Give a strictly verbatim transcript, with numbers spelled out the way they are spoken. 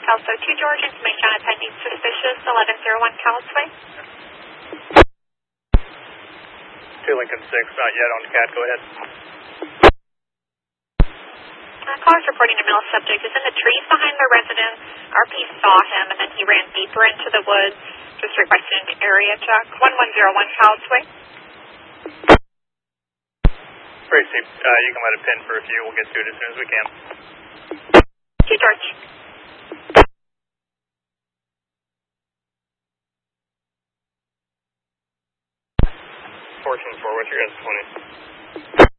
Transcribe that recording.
Kelso two George, information on attending suspicious eleven oh one Cowles Way. two Lincoln six, not yet on C A T, go ahead. Uh, caller's reporting a male subject is in the trees behind the residence. R P saw him and then he ran deeper into the woods. Just requesting an area check. one one oh one Cowles Way. Tracy, uh, you can let it pin for a few. We'll get to it as soon as we can. two George. Fortune four, what's your guys' twenty?